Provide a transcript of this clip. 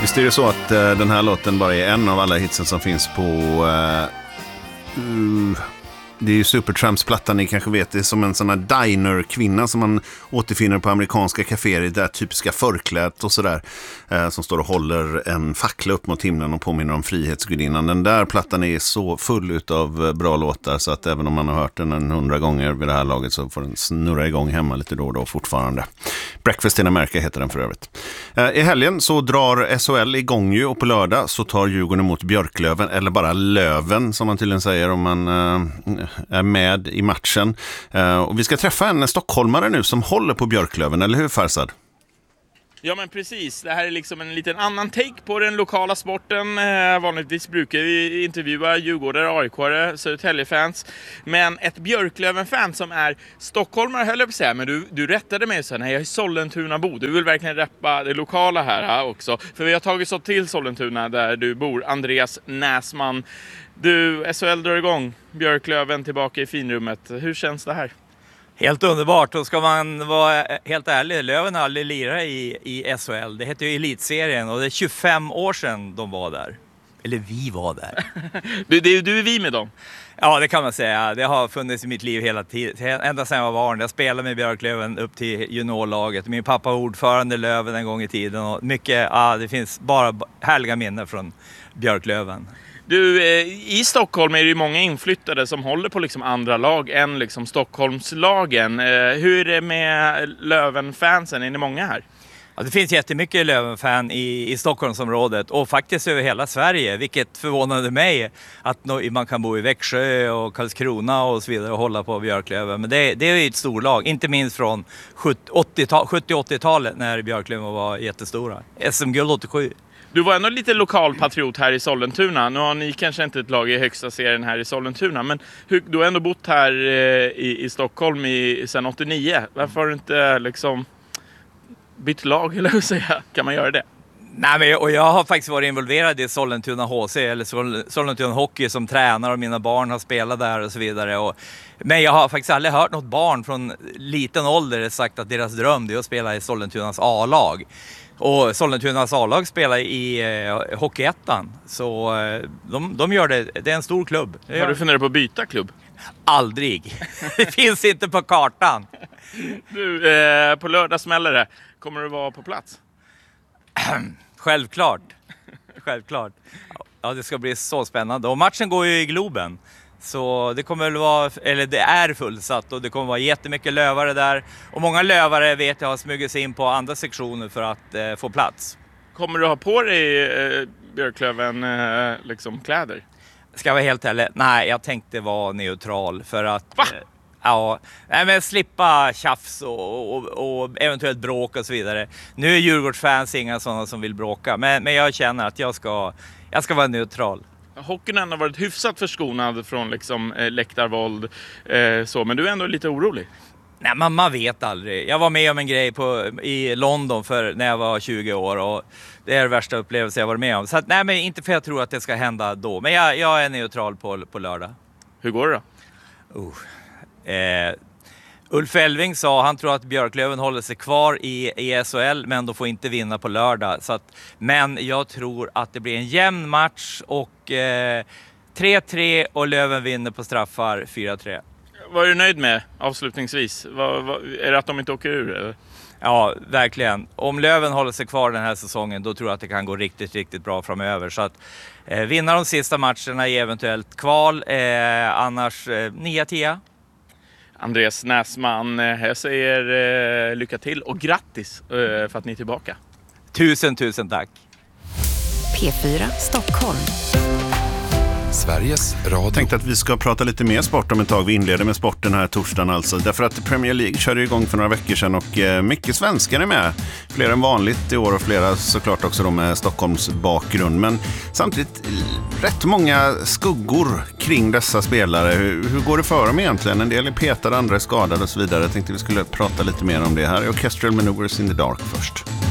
Visst är det så att den här låten bara är en av alla hitsen som finns på... det är ju Supertramps-plattan, ni kanske vet. Det är som en sån här diner-kvinna som man återfinner på amerikanska kaféer i det där typiska förklädet och sådär. Som står och håller en fackla upp mot himlen och påminner om frihetsgudinnan. Den där plattan är så full utav bra låtar så att även om man har hört den 100 gånger vid det här laget så får den snurra igång hemma lite då och då fortfarande. Breakfast in America heter den för övrigt. I helgen så drar SHL igång ju och på lördag så tar Djurgården emot Björklöven, eller bara Löven som man tydligen säger om man är med i matchen. Och vi ska träffa en stockholmare nu som håller på Björklöven, eller hur Farsad? Ja men precis, det här är liksom en liten annan take på den lokala sporten. Vanligtvis brukar vi intervjua djurgårdare, AIK-are, Södertälje-fans. Men ett Björklöven-fan som är stockholmare höll jag på att säga. Men du rättade mig så här, nej jag är Sollentuna-bo. Du vill verkligen rappa det lokala här också. För vi har tagit så till Sollentuna där du bor, Andreas Näsman. Du, SHL drar igång, Björklöven tillbaka i finrummet. Hur känns det här? Helt underbart. Och ska man vara helt ärlig, Löven har aldrig lirat i SHL. Det heter ju Elitserien och det är 25 år sedan de var där. Eller vi var där. Du är vi med dem? Ja, det kan man säga. Det har funnits i mitt liv hela tiden. Ända sedan jag var barn. Jag spelade med Björklöven upp till juniorlaget. Min pappa var ordförande i Löven en gång i tiden. Och mycket, det finns bara härliga minnen från Björklöven. Du, i Stockholm är det ju många inflyttade som håller på liksom andra lag än liksom Stockholmslagen. Hur är det med Löven-fansen? Är det många här? Ja, det finns jättemycket Löven-fan i Stockholmsområdet och faktiskt över hela Sverige, vilket förvånade mig att man kan bo i Växjö och Karlskrona och så vidare och hålla på Björklöven. Men det är ju ett storlag, inte minst från 70-80-talet när Björklöven var jättestora. SM-guld 87. Du var ändå lite lokalpatriot här i Sollentuna. Nu har ni kanske inte ett lag i högsta serien här i Sollentuna. Men du har ändå bott här i Stockholm sedan 89. Varför har du inte liksom bytt lag, eller hur säga? Kan man göra det? Nej, men, och jag har faktiskt varit involverad i Sollentuna HC eller Sollentuna Hockey som tränare och mina barn har spelat där och så vidare. Men jag har faktiskt aldrig hört något barn från liten ålder sagt att deras dröm är att spela i Sollentunas A-lag. Och Sollentunas A-lag spelar i Hockeyettan. Så de gör det. Det är en stor klubb. Har du funderat på att byta klubb? Aldrig. Det finns inte på kartan. Du, på lördag smäller det. Kommer du vara på plats? Självklart. Självklart. Ja, det ska bli så spännande. Och matchen går ju i Globen. Så det kommer väl vara, eller det är fullsatt och det kommer vara jättemycket lövare där. Och många lövare vet jag har smugit sig in på andra sektioner för att få plats. Kommer du ha på dig Björklöven liksom kläder? Ska jag vara helt ärlig? Nej, jag tänkte vara neutral för att... Va? Ja, men slippa tjafs och eventuellt bråk och så vidare. Nu är Djurgårdsfans inga sådana som vill bråka, men jag känner att jag ska vara neutral. Hockeyn har varit hyfsat förskonad från liksom, läktarvåld, men du är ändå lite orolig. Nej, man vet aldrig. Jag var med om en grej i London när jag var 20 år och det är det värsta upplevelse jag varit med om. Så att, nej, men inte för jag tror att det ska hända då. Men jag är neutral på lördag. Hur går det då? Ulf Elving sa han tror att Björklöven håller sig kvar i SHL men de får inte vinna på lördag. Men jag tror att det blir en jämn match och 3-3 och Löven vinner på straffar 4-3. Vad är du nöjd med avslutningsvis? Är det att de inte åker ur? Eller? Ja, verkligen. Om Löven håller sig kvar den här säsongen då tror jag att det kan gå riktigt, riktigt bra framöver. Så att vinna de sista matcherna i eventuellt kval, annars 9-10. Andreas Näsman, jag säger lycka till och grattis för att ni är tillbaka. Tusen tack. P4 Stockholm. Sveriges Radio. Jag tänkte att vi ska prata lite mer sport om ett tag. Vi inleder med sporten här torsdagen alltså. Därför att Premier League körde igång för några veckor sedan och mycket svenskar är med. Fler än vanligt i år och flera såklart också de med Stockholms bakgrund. Men samtidigt rätt många skuggor kring dessa spelare. Hur går det för dem egentligen? En del är petade, andra är skadade och så vidare. Jag tänkte vi skulle prata lite mer om det här. Orchestral Maneuvers in the Dark först.